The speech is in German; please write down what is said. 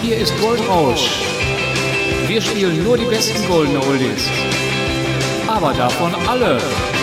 hier ist Goldrausch. Wir spielen nur die besten Golden Oldies. Aber davon alle.